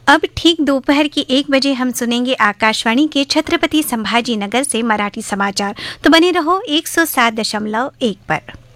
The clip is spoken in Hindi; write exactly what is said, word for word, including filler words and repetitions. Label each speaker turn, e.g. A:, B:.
A: अब ठीक दोपहर की एक बजे हम सुनेंगे आकाशवाणी के छत्रपति संभाजी नगर से मराठी समाचार। तो बने रहो एक सौ सात दशमलव एक पर।